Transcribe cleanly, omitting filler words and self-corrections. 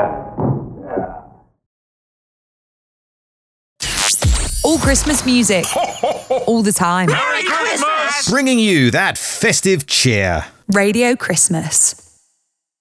All Christmas music, all the time. Merry Christmas! Bringing you that festive cheer. Radio Christmas.